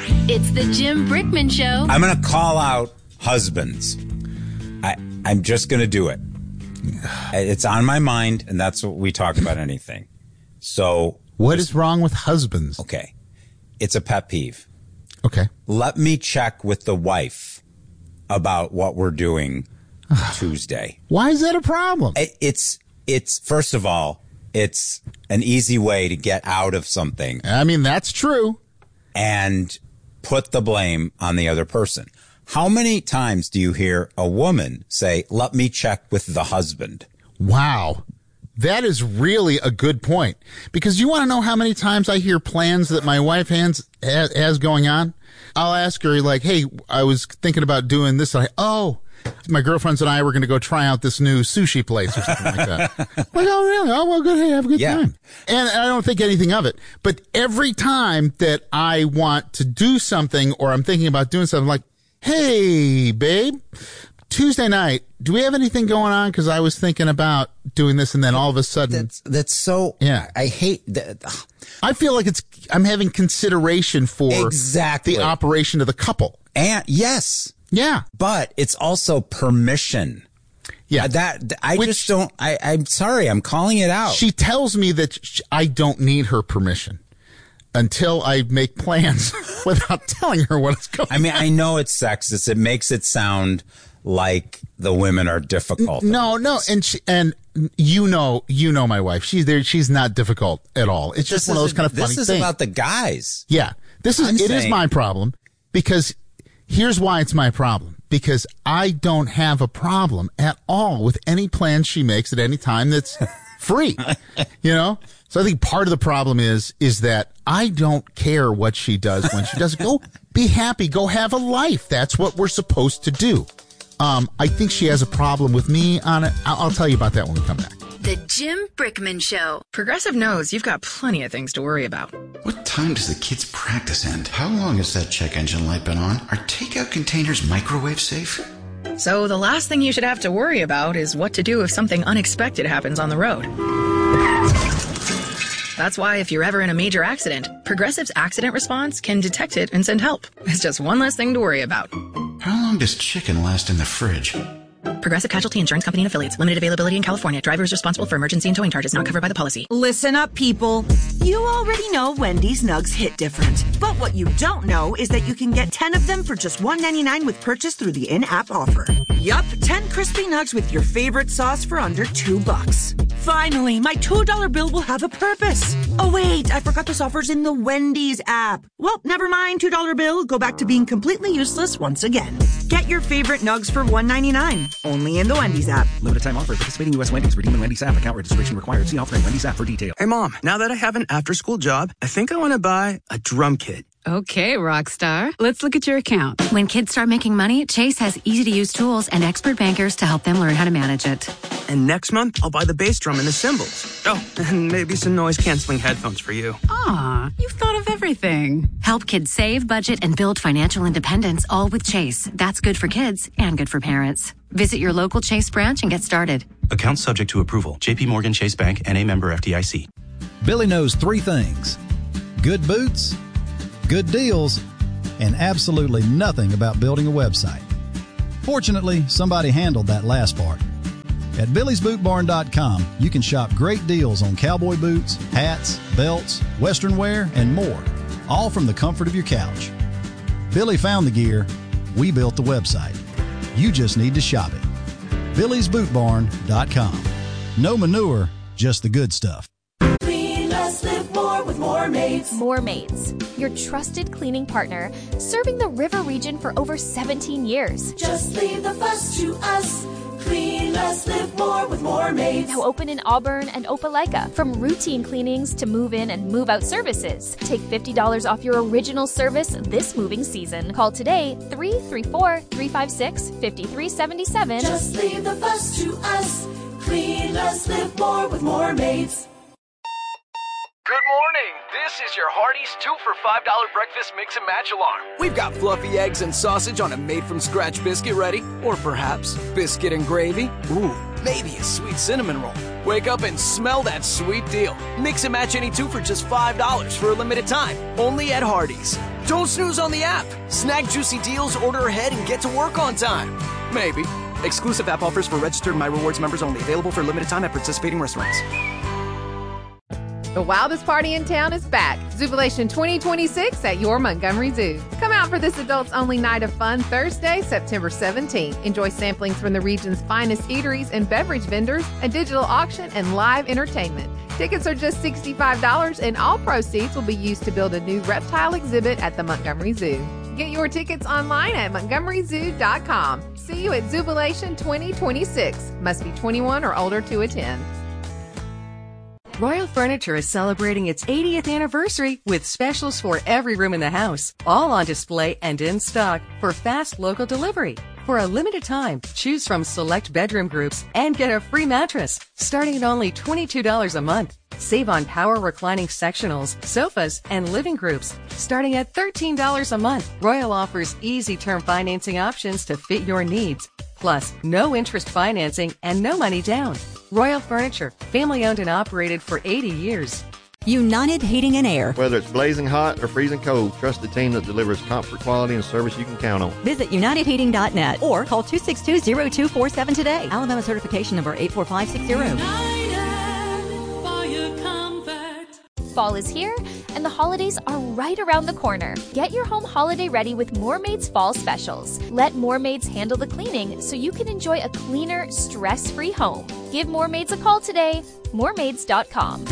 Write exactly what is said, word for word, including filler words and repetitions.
It's the Jim Brickman Show. I'm going to call out husbands. I, I'm just going to do it. It's on my mind, and that's what we talk about anything. So, what is wrong with husbands? Okay. It's a pet peeve. Okay. Let me check with the wife about what we're doing Tuesday. Why is that a problem? It's, it's, first of all, it's an easy way to get out of something. I mean, that's true. And put the blame on the other person. How many times do you hear a woman say, let me check with the husband? Wow. That is really a good point. Because you want to know how many times I hear plans that my wife has, has going on? I'll ask her, like, hey, I was thinking about doing this. I, oh, my girlfriends and I were going to go try out this new sushi place or something like that. Like, oh, really? Oh, well, good. Hey, have a good yeah. time. And I don't think anything of it. But every time that I want to do something or I'm thinking about doing something, like, hey, babe, Tuesday night, do we have anything going on? Because I was thinking about doing this, and then all of a sudden, that's that's so. Yeah, I hate that. I feel like it's. I'm having consideration for exactly the operation of the couple. And yes, yeah, but it's also permission. Yeah, that I Which, just don't. I, I'm sorry, I'm calling it out. She tells me that she, I don't need her permission until I make plans without telling her what it's going on. I mean, I know it's sexist. It makes it sound like the women are difficult. No, no, and she, and you know, you know my wife. She's there. She's not difficult at all. It's just this one of those is, kind of funny things. things. This is about the guys. Yeah, this is. I'm it saying, is my problem because here's why it's my problem. Because I don't have a problem at all with any plans she makes at any time that's free. You know. So I think part of the problem is, is that I don't care what she does when she does. Go be happy. Go have a life. That's what we're supposed to do. Um, I think she has a problem with me on it. I'll, I'll tell you about that when we come back. The Jim Brickman Show. Progressive knows you've got plenty of things to worry about. What time does the kids' practice end? How long has that check engine light been on? Are takeout containers microwave safe? So the last thing you should have to worry about is what to do if something unexpected happens on the road. That's why if you're ever in a major accident, Progressive's accident response can detect it and send help. It's just one less thing to worry about. How long does chicken last in the fridge? Progressive Casualty Insurance Company and Affiliates. Limited availability in California. Driver is responsible for emergency and towing charges not covered by the policy. Listen up, people. You already know Wendy's Nugs hit different. But what you don't know is that you can get ten of them for just one ninety-nine with purchase through the in-app offer. Yup, ten crispy nugs with your favorite sauce for under two bucks. Finally, my two dollar bill will have a purpose. Oh, wait, I forgot this offer's in the Wendy's app. Well, never mind, two dollar bill. Go back to being completely useless once again. Get your favorite nugs for one ninety-nine. Only in the Wendy's app. Limited time offer. Participating U S Wendy's. Redeem in Wendy's app. Account registration required. See offer in Wendy's app for details. Hey, Mom, now that I have an after-school job, I think I want to buy a drum kit. Okay, Rockstar. Let's look at your account. When kids start making money, Chase has easy-to-use tools and expert bankers to help them learn how to manage it. And next month, I'll buy the bass drum and the cymbals. Oh, and maybe some noise-canceling headphones for you. Aw, you've thought of everything. Help kids save, budget, and build financial independence, all with Chase. That's good for kids and good for parents. Visit your local Chase branch and get started. Account subject to approval. J P Morgan Chase Bank, N A member F D I C. Billy knows three things: good boots, good deals, and absolutely nothing about building a website. Fortunately, somebody handled that last part. At Billy's Boot Barn dot com, you can shop great deals on cowboy boots, hats, belts, western wear, and more, all from the comfort of your couch. Billy found the gear, we built the website. You just need to shop it. Billy's Boot Barn dot com. No manure, just the good stuff. Clean less, live more with More Maids. More Maids, your trusted cleaning partner, serving the river region for over seventeen years. Just leave the fuss to us. Clean less, live more with More Maids. Now open in Auburn and Opelika. From routine cleanings to move-in and move-out services. Take fifty dollars off your original service this moving season. Call today, three three four, three five six, five three seven seven. Just leave the fuss to us. Clean less, live more with More Maids. Good morning. This is your Hardee's two for five dollar breakfast mix and match alarm. We've got fluffy eggs and sausage on a made-from-scratch biscuit ready. Or perhaps biscuit and gravy. Ooh, maybe a sweet cinnamon roll. Wake up and smell that sweet deal. Mix and match any two for just five dollars for a limited time. Only at Hardee's. Don't snooze on the app. Snag juicy deals, order ahead, and get to work on time. Maybe. Exclusive app offers for registered My Rewards members only. Available for limited time at participating restaurants. The wildest party in town is back. Zubilation twenty twenty-six at your Montgomery Zoo. Come out for this adults-only night of fun Thursday, September seventeenth. Enjoy samplings from the region's finest eateries and beverage vendors, a digital auction, and live entertainment. Tickets are just sixty-five dollars, and all proceeds will be used to build a new reptile exhibit at the Montgomery Zoo. Get your tickets online at montgomery zoo dot com. See you at Zubilation twenty twenty-six. Must be twenty-one or older to attend. Royal Furniture is celebrating its eightieth anniversary with specials for every room in the house, all on display and in stock for fast local delivery. For a limited time, choose from select bedroom groups and get a free mattress, starting at only twenty-two dollars a month. Save on power reclining sectionals, sofas, and living groups, starting at thirteen dollars a month. Royal offers easy term financing options to fit your needs. Plus, no interest financing and no money down. Royal Furniture, family owned and operated for eighty years. United Heating and Air. Whether it's blazing hot or freezing cold, trust the team that delivers comfort, quality, and service you can count on. Visit united heating dot net or call two six two, zero two four seven today. Alabama certification number eight four five six zero. Fall is here, and the holidays are right around the corner. Get your home holiday ready with Moormaid's Fall Specials. Let Moormaids handle the cleaning so you can enjoy a cleaner, stress-free home. Give Moormaids a call today. moormaids dot com.